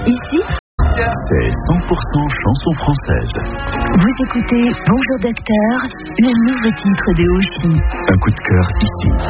Ici, c'est 100% chanson française. vous écoutez Bonjour Docteur, le nouveau titre de Oshi. Un coup de cœur ici.